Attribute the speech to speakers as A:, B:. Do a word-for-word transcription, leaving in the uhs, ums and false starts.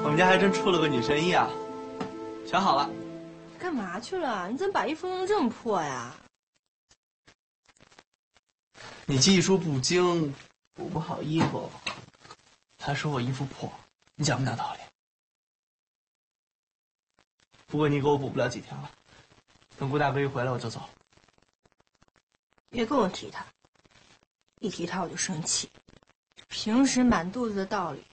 A: 们家还真出了个女神医啊！选好了。
B: 干嘛去了？你怎么把衣服弄得这么破呀？
A: 你技术不精，补不好衣服，还说我衣服破，你讲不讲道理？不过你给我补不了几天了，等顾大哥一回来我就走。
B: 别跟我提他，一提他我就生气。平时满肚子的道理，